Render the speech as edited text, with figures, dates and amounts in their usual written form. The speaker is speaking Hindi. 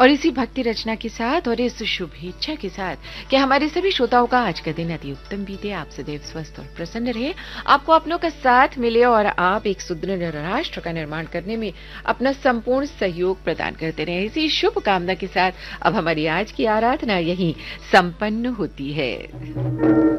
और इसी भक्ति रचना के साथ और इस शुभेच्छा के साथ कि हमारे सभी श्रोताओं का आज का दिन अति उत्तम बीते, आप सदैव स्वस्थ और प्रसन्न रहे, आपको अपनों का साथ मिले और आप एक सुदृढ़ राष्ट्र का निर्माण करने में अपना संपूर्ण सहयोग प्रदान करते रहे। इसी शुभ कामना के साथ अब हमारी आज की आराधना यहीं संपन्न होती है।